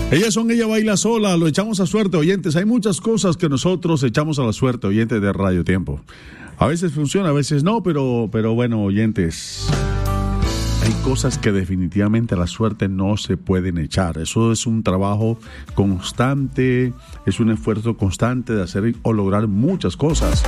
Ella baila sola, lo echamos a suerte, oyentes. Hay muchas cosas que nosotros echamos a la suerte, oyentes de Radio Tiempo. A veces funciona, a veces no, pero bueno, oyentes, hay cosas que definitivamente a la suerte no se pueden echar. Eso es un trabajo constante, es un esfuerzo constante de hacer o lograr muchas cosas.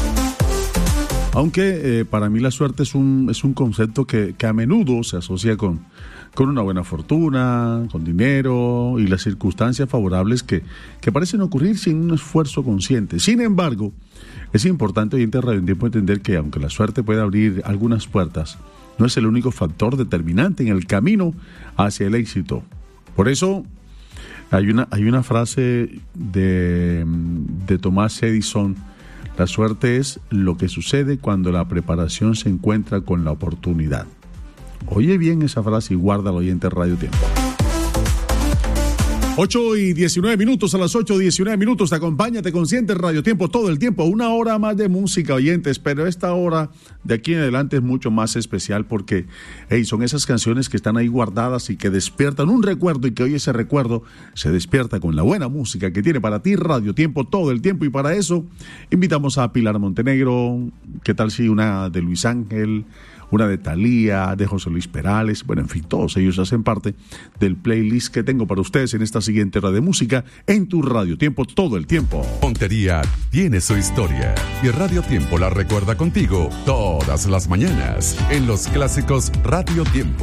Aunque para mí la suerte es un concepto que a menudo se asocia con una buena fortuna, con dinero y las circunstancias favorables que parecen ocurrir sin un esfuerzo consciente. Sin embargo, es importante, oyente de Radio Tiempo, entender que aunque la suerte puede abrir algunas puertas, no es el único factor determinante en el camino hacia el éxito. Por eso, hay una frase de Thomas Edison: la suerte es lo que sucede cuando la preparación se encuentra con la oportunidad. Oye bien esa frase y guárdalo, oyente de Radio Tiempo. 8:19, a las 8:19 te acompaña, te consiente Radio Tiempo todo el tiempo. 1 hora más de música, oyentes, pero esta hora de aquí en adelante es mucho más especial porque son esas canciones que están ahí guardadas y que despiertan un recuerdo, y que hoy ese recuerdo se despierta con la buena música que tiene para ti Radio Tiempo todo el tiempo. Y para eso invitamos a Pilar Montenegro. ¿Qué tal si una de Luis Ángel, una de Thalía, de José Luis Perales? Bueno, en fin, todos ellos hacen parte del playlist que tengo para ustedes en esta siguiente hora de música en tu Radio Tiempo todo el tiempo. Montería tiene su historia y Radio Tiempo la recuerda contigo todas las mañanas en los clásicos Radio Tiempo.